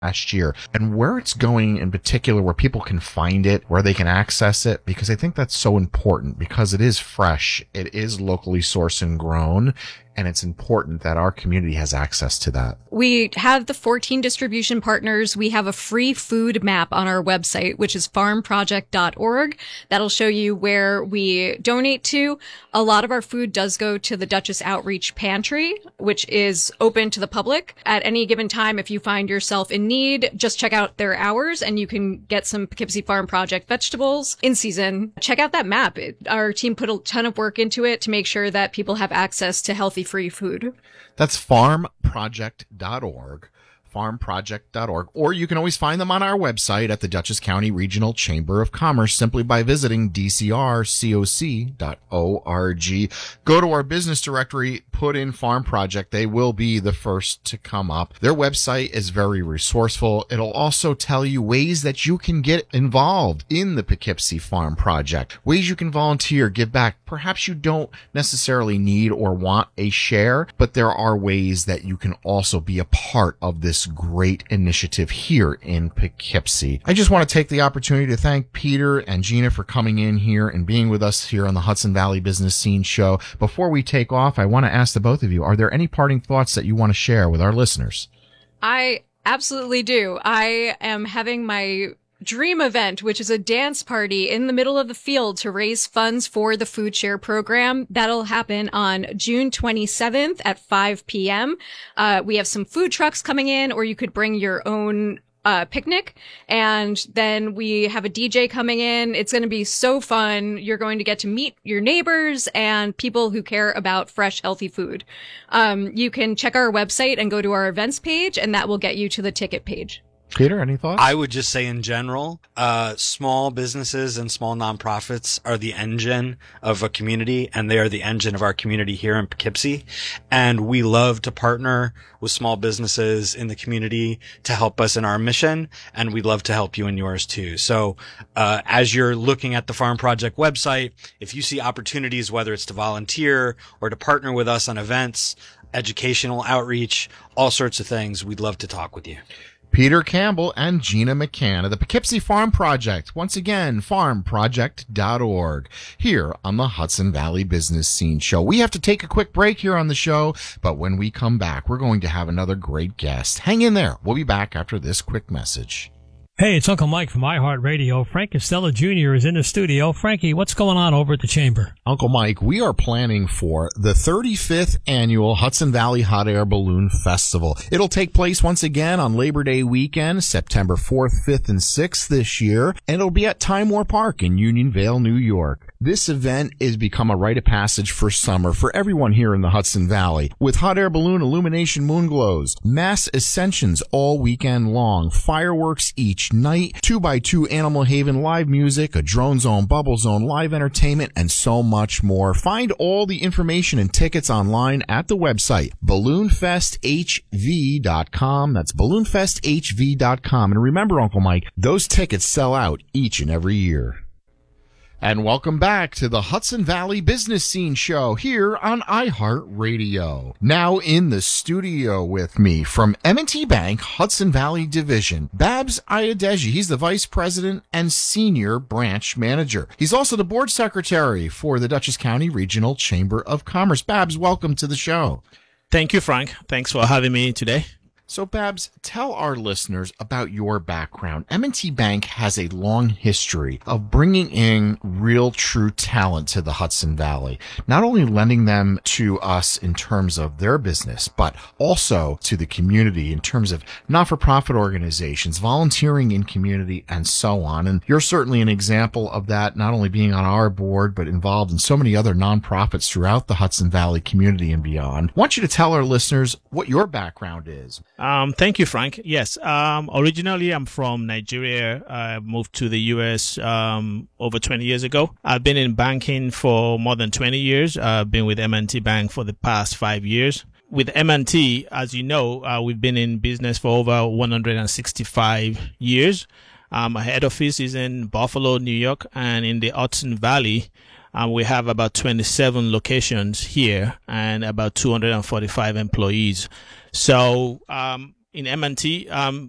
last year, and where it's going in particular, where people can find it, where they can access it, because I think that's so important, because it is fresh, it is locally sourced and grown, and it's important that our community has access to that. We have the 14 distribution partners. We have a free food map on our website, which is farmproject.org. That'll show you where we donate to. A lot of our food does go to the Duchess Outreach Pantry, which is open to the public. At any given time, if you find yourself in need, just check out their hours and you can get some Poughkeepsie Farm Project vegetables in season. Check out that map. Our team put a ton of work into it to make sure that people have access to healthy free food. That's farmproject.org. farmproject.org, or you can always find them on our website at the Dutchess County Regional Chamber of Commerce simply by visiting dcrcoc.org. Go to our business directory, put in Farm Project. They will be the first to come up. Their website is very resourceful. It'll also tell you ways that you can get involved in the Poughkeepsie Farm Project, ways you can volunteer, give back. Perhaps you don't necessarily need or want a share, but there are ways that you can also be a part of this great initiative here in Poughkeepsie. I just want to take the opportunity to thank Peter and Gina for coming in here and being with us here on the Hudson Valley Business Scene Show. Before we take off, I want to ask the both of you, are there any parting thoughts that you want to share with our listeners? I absolutely do. I am having my dream event, which is a dance party in the middle of the field to raise funds for the Food Share program. That'll happen on June 27th at 5 p.m. We have some food trucks coming in, or you could bring your own picnic. And then we have a DJ coming in. It's going to be so fun. You're going to get to meet your neighbors and people who care about fresh, healthy food. You can check our website and go to our events page, and that will get you to the ticket page. Peter, any thoughts? I would just say in general, small businesses and small nonprofits are the engine of a community, and they are the engine of our community here in Poughkeepsie. And we love to partner with small businesses in the community to help us in our mission, and we'd love to help you in yours too. So, as you're looking at the Farm Project website, if you see opportunities, whether it's to volunteer or to partner with us on events, educational outreach, all sorts of things, we'd love to talk with you. Peter Campbell and Gina McCann of the Poughkeepsie Farm Project. Once again, farmproject.org, here on the Hudson Valley Business Scene Show. We have to take a quick break here on the show, but when we come back, we're going to have another great guest. Hang in there. We'll be back after this quick message. Hey, it's Uncle Mike from iHeartRadio. Frank Costello Jr. is in the studio. Frankie, what's going on over at the Chamber? Uncle Mike, we are planning for the 35th annual Hudson Valley Hot Air Balloon Festival. It'll take place once again on Labor Day weekend, September 4th, 5th, and 6th this year, and it'll be at Time War Park in Unionvale, New York. This event has become a rite of passage for summer for everyone here in the Hudson Valley, with hot air balloon illumination moon glows, mass ascensions all weekend long, fireworks each night, 2x2 Animal Haven live music, a drone zone, bubble zone, live entertainment, and so much more. Find all the information and tickets online at the website, balloonfesthv.com. That's balloonfesthv.com. And remember, Uncle Mike, those tickets sell out each and every year. And welcome back to the Hudson Valley Business Scene Show here on iHeartRadio. Now in the studio with me from M&T Bank Hudson Valley Division, Babs Ayadeji. He's the Vice President and Senior Branch Manager. He's also the Board Secretary for the Dutchess County Regional Chamber of Commerce. Babs, welcome to the show. Thank you, Frank. Thanks for having me today. So, Babs, tell our listeners about your background. M&T Bank has a long history of bringing in real, true talent to the Hudson Valley, not only lending them to us in terms of their business, but also to the community in terms of not-for-profit organizations, volunteering in community, and so on. And you're certainly an example of that, not only being on our board, but involved in so many other nonprofits throughout the Hudson Valley community and beyond. I want you to tell our listeners what your background is. Thank you, Frank. Yes. Originally, I'm from Nigeria. I moved to the U.S. Over 20 years ago. I've been in banking for more than 20 years. I've been with M&T Bank for the past 5 years. With M&T, as you know, we've been in business for over 165 years. Our head office is in Buffalo, New York, and in the Hudson Valley. We have about 27 locations here and about 245 employees. So, in M&T,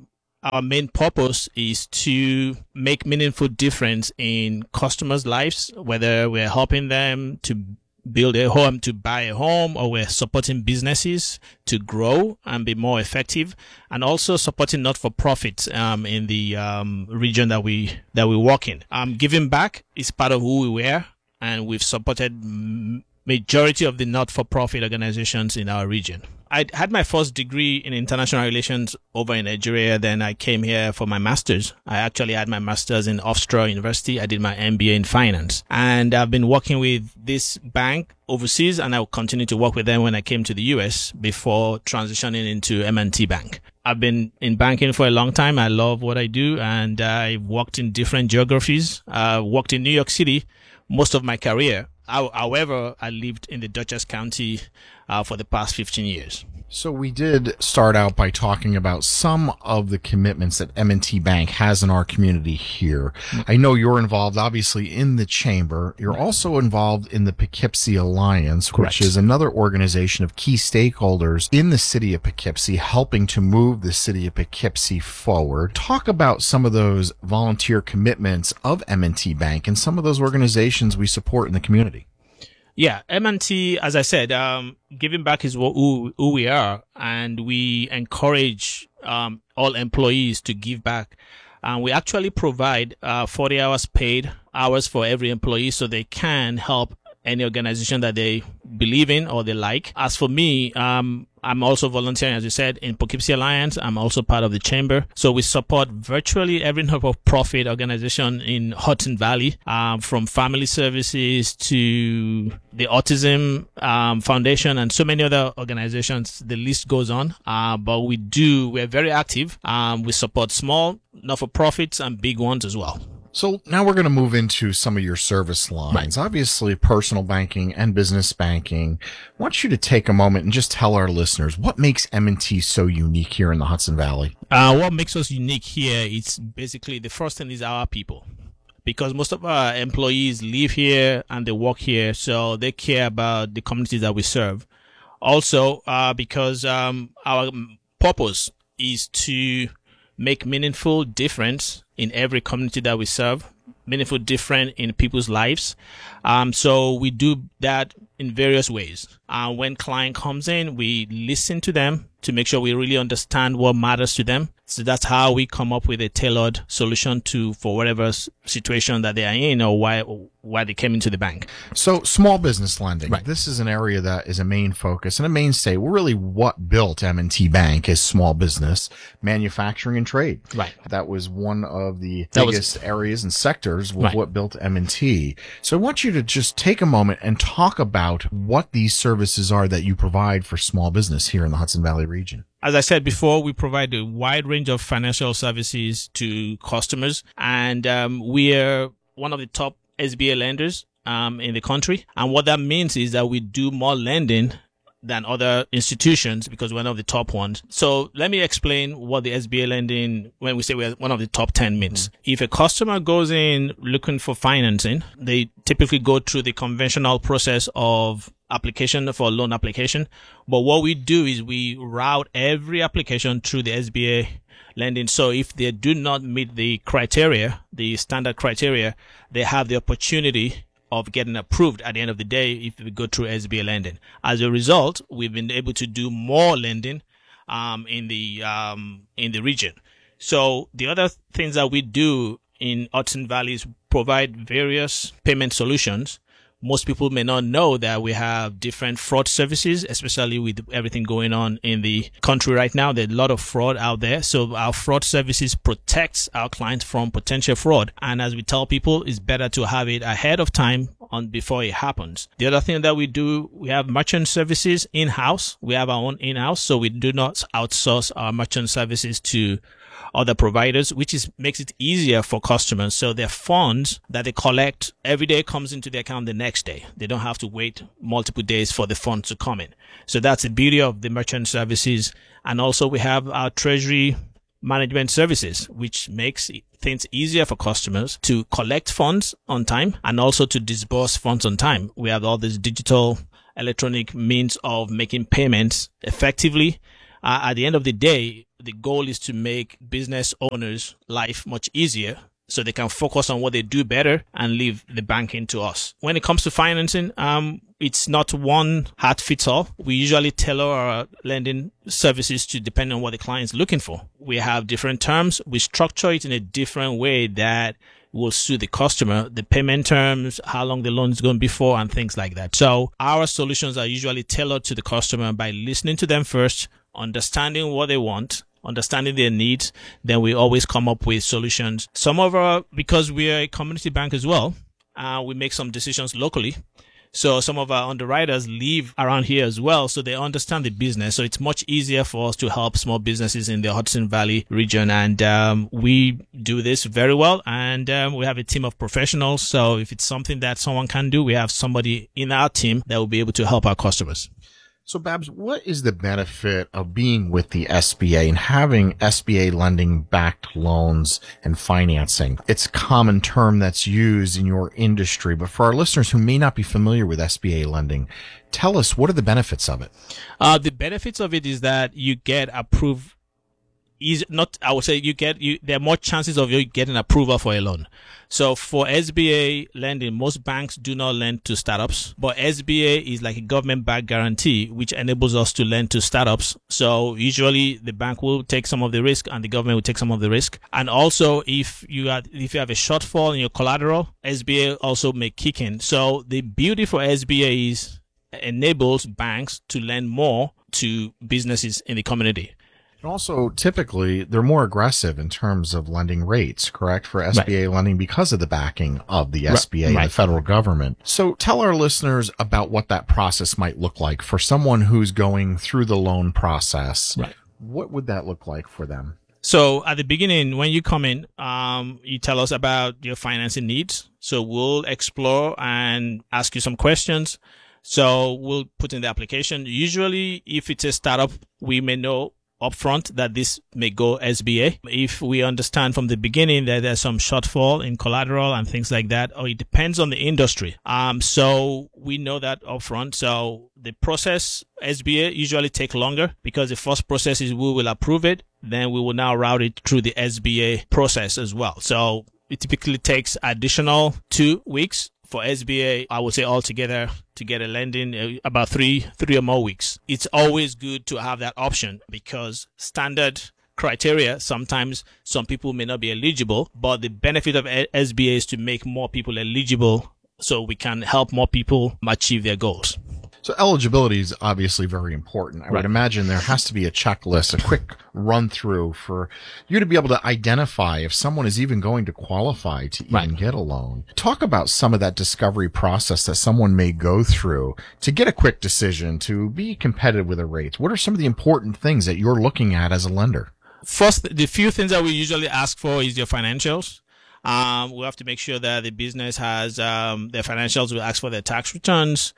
Our main purpose is to make meaningful difference in customers' lives, whether we're helping them to build a home, to buy a home, or we're supporting businesses to grow and be more effective, and also supporting not-for-profits in the region that we work in. Giving back is part of who we were, and we've supported majority of the not-for-profit organizations in our region. I had my first degree in international relations over in Nigeria. Then I came here for my master's. I actually had my master's in Hofstra University. I did my MBA in finance. And I've been working with this bank overseas, and I will continue to work with them when I came to the US before transitioning into M&T Bank. I've been in banking for a long time. I love what I do, and I've worked in different geographies. I worked in New York City most of my career. However, I lived in the Dutchess County for the past 15 years. So we did start out by talking about some of the commitments that M&T Bank has in our community here. I know you're involved, obviously, in the chamber. You're also involved in the Poughkeepsie Alliance, Correct. which is another organization of key stakeholders in the city of Poughkeepsie, helping to move the city of Poughkeepsie forward. Talk about some of those volunteer commitments of M&T Bank and some of those organizations we support in the community. Yeah, M&T, as I said, giving back is who we are, and we encourage all employees to give back. And we actually provide 40 hours paid hours for every employee, so they can help any organization that they believe in or they like. As for me, I'm also volunteering, as you said, in Poughkeepsie Alliance. I'm also part of the chamber. So we support virtually every not-for-profit organization in Hudson Valley, from family services to the Autism Foundation and so many other organizations. The list goes on. But we're very active. We support small not-for-profits and big ones as well. So now we're going to move into some of your service lines. Right. Obviously, personal banking and business banking. I want you to take a moment and just tell our listeners what makes M&T so unique here in the Hudson Valley. What makes us unique here, it's basically the first thing is our people. Because most of our employees live here and they work here, so they care about the communities that we serve. Also, because our purpose is to make meaningful difference in every community that we serve, meaningful difference in people's lives. So we do that in various ways. When client comes in, we listen to them to make sure we really understand what matters to them. So that's how we come up with a tailored solution for whatever situation that they are in or why they came into the bank. So small business lending. Right. This is an area that is a main focus and a mainstay. Really what built M&T Bank is small business, manufacturing, and trade. Right. That was one of the biggest areas and sectors with what built M&T. So I want you to just take a moment and talk about what these services are that you provide for small business here in the Hudson Valley region. As I said before, we provide a wide range of financial services to customers, and we are one of the top SBA lenders in the country. And what that means is that we do more lending than other institutions because we're one of the top ones. So let me explain what the SBA lending, when we say we're one of the top 10 means. If a customer goes in looking for financing, they typically go through the conventional process of application for loan application. But what we do is we route every application through the SBA lending. So if they do not meet the criteria, the standard criteria, they have the opportunity of getting approved at the end of the day if we go through SBA lending. As a result, we've been able to do more lending in the region. So the other things that we do in Hudson Valley is provide various payment solutions. Most people may not know that we have different fraud services, especially with everything going on in the country right now. There's a lot of fraud out there. So our fraud services protects our clients from potential fraud. And as we tell people, it's better to have it ahead of time before it happens. The other thing that we do, we have merchant services in-house. We have our own in-house. So we do not outsource our merchant services to other providers, which makes it easier for customers. So their funds that they collect every day comes into their account the next day. They don't have to wait multiple days for the funds to come in. So that's the beauty of the merchant services. And also we have our treasury management services, which makes things easier for customers to collect funds on time and also to disburse funds on time. We have all these digital electronic means of making payments effectively. At the end of the day, the goal is to make business owners' life much easier so they can focus on what they do better and leave the banking to us. When it comes to financing, it's not one hat fits all. We usually tailor our lending services to depend on what the client is looking for. We have different terms. We structure it in a different way that will suit the customer, the payment terms, how long the loan is going to be for, and things like that. So our solutions are usually tailored to the customer by listening to them first, understanding what they want, understanding their needs. Then we always come up with solutions. Because we are a community bank as well, we make some decisions locally. So some of our underwriters live around here as well, so they understand the business. So it's much easier for us to help small businesses in the Hudson Valley region. And we do this very well. And we have a team of professionals. So if it's something that someone can do, we have somebody in our team that will be able to help our customers. So, Babs, what is the benefit of being with the SBA and having SBA lending-backed loans and financing? It's a common term that's used in your industry, but for our listeners who may not be familiar with SBA lending, tell us, what are the benefits of it? The benefits of it is that you get approved. There are more chances of you getting approval for a loan. So for SBA lending, most banks do not lend to startups, but SBA is like a government-backed guarantee, which enables us to lend to startups. So usually the bank will take some of the risk and the government will take some of the risk. And also if you have a shortfall in your collateral, SBA also may kick in. So the beauty for SBA is enables banks to lend more to businesses in the community. And also, typically, they're more aggressive in terms of lending rates, correct, for SBA lending because of the backing of the SBA, the federal government. So tell our listeners about what that process might look like for someone who's going through the loan process. Right. What would that look like for them? So at the beginning, when you come in, you tell us about your financing needs. So we'll explore and ask you some questions. So we'll put in the application. Usually, if it's a startup, we may know upfront that this may go SBA. If we understand from the beginning that there's some shortfall in collateral and things like that, or it depends on the industry. So we know that upfront. So the process, SBA usually take longer because the first process is we will approve it. Then we will now route it through the SBA process as well. So it typically takes additional 2 weeks. For SBA, I would say altogether to get a lending, about three or more weeks. It's always good to have that option because standard criteria, sometimes some people may not be eligible, but the benefit of SBA is to make more people eligible so we can help more people achieve their goals. So eligibility is obviously very important. I would imagine there has to be a checklist, a quick run through for you to be able to identify if someone is even going to qualify to even get a loan. Talk about some of that discovery process that someone may go through to get a quick decision to be competitive with the rates. What are some of the important things that you're looking at as a lender? First, the few things that we usually ask for is your financials. We have to make sure that the business has their financials. We ask for their tax returns.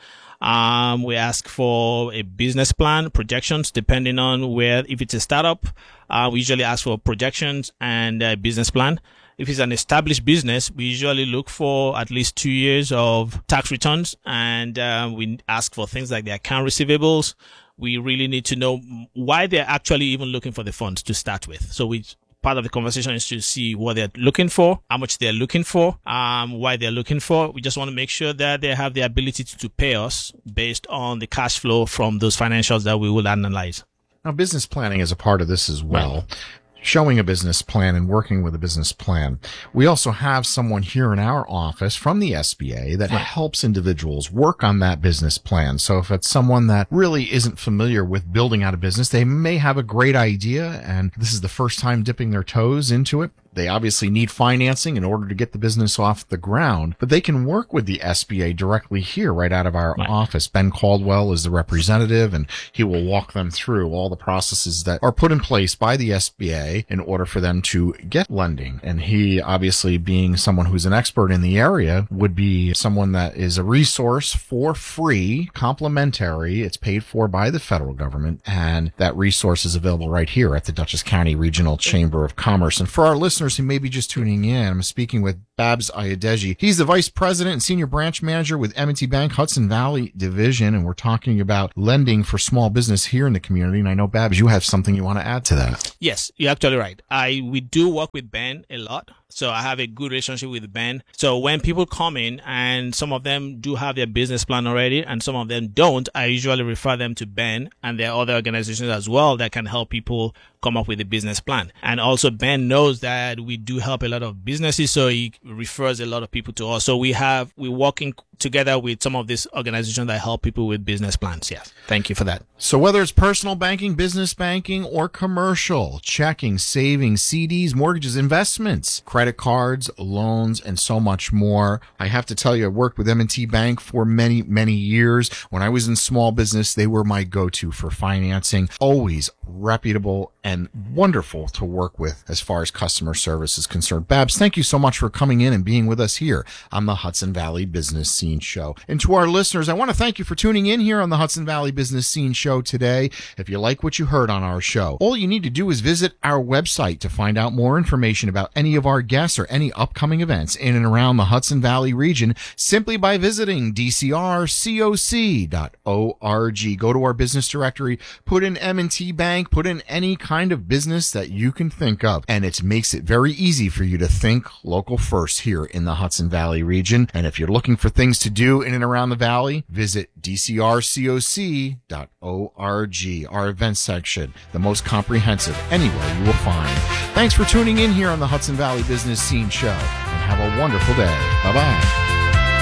We ask for a business plan, projections, depending on where, if it's a startup, we usually ask for projections and a business plan. If it's an established business, we usually look for at least 2 years of tax returns, and we ask for things like their account receivables. We really need to know why they're actually even looking for the funds to start with. So part of the conversation is to see what they're looking for, how much they're looking for, why they're looking for. We just want to make sure that they have the ability to pay us based on the cash flow from those financials that we will analyze. Now, business planning is a part of this as well. Right. Showing a business plan and working with a business plan. We also have someone here in our office from the SBA that helps individuals work on that business plan. So if it's someone that really isn't familiar with building out a business, they may have a great idea and this is the first time dipping their toes into it. They obviously need financing in order to get the business off the ground, but they can work with the SBA directly here right out of our office. Ben Caldwell is the representative, and he will walk them through all the processes that are put in place by the SBA in order for them to get lending. And he, obviously being someone who's an expert in the area, would be someone that is a resource for free, complimentary. It's paid for by the federal government, and that resource is available right here at the Dutchess County Regional Chamber of Commerce. And for our listeners listeners who may be just tuning in, I'm speaking with Babs Ayadeji. He's the Vice President and Senior Branch Manager with M&T Bank Hudson Valley Division, and we're talking about lending for small business here in the community. And I know, Babs, you have something you want to add to that. Yes, you're actually right. We do work with Ben a lot. So I have a good relationship with Ben. So when people come in, and some of them do have their business plan already and some of them don't, I usually refer them to Ben, and there are other organizations as well that can help people come up with a business plan. And also Ben knows that we do help a lot of businesses, so he refers a lot of people to us. So we're working together with some of these organizations that help people with business plans. Yes. Thank you for that. So whether it's personal banking, business banking, or commercial, checking, savings, CDs, mortgages, investments, credit cards, loans, and so much more. I have to tell you, I worked with M&T Bank for many, many years. When I was in small business, they were my go-to for financing. Always reputable and wonderful to work with as far as customer service is concerned. Babs, thank you so much for coming in and being with us here on the Hudson Valley Business Scene Show. And to our listeners, I want to thank you for tuning in here on the Hudson Valley Business Scene Show today. If you like what you heard on our show, all you need to do is visit our website to find out more information about any of our guests or any upcoming events in and around the Hudson Valley region simply by visiting dcrcoc.org. Go to our business directory, put in M&T Bank, put in any kind of business that you can think of, and it makes it very easy for you to think local first here in the Hudson Valley region. And if you're looking for things to do in and around the valley, visit dcrcoc.org, our events section, the most comprehensive anywhere you will find. Thanks for tuning in here on the Hudson Valley Business Scene Show, and have a wonderful day. Bye-bye.